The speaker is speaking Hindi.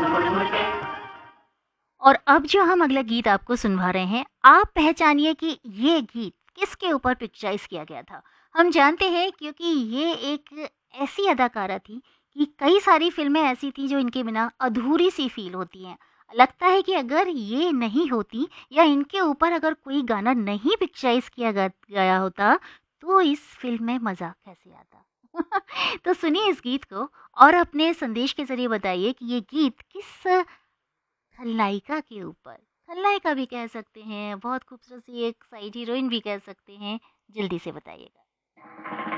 और अब जो हम अगला गीत आपको सुनवा रहे हैं, आप पहचानिए कि ये गीत किसके ऊपर पिक्चराइज़ किया गया था। हम जानते हैं क्योंकि ये एक ऐसी अदाकारा थी कि कई सारी फ़िल्में ऐसी थी जो इनके बिना अधूरी-सी फ़ील होती हैं। लगता है कि अगर ये नहीं होती या इनके ऊपर अगर कोई गाना नहीं पिक्चराइज़ किया गया होता, तो इस फ़िल्म में मज़ा कैसे आता। तो सुनिए इस गीत को और अपने संदेश के ज़रिए बताइए कि ये गीत किस खलनायिका के ऊपर, खलनायिका भी कह सकते हैं, बहुत खूबसूरत सी एक साइड हीरोइन भी कह सकते हैं, जल्दी से बताइएगा।